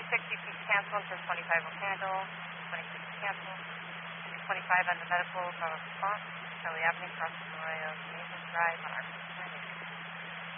26, you can cancel until 25 will handle. 26 cancel. 25 on the medical response. Kelly Avenue, Cross Arroyo, Nathan Drive on our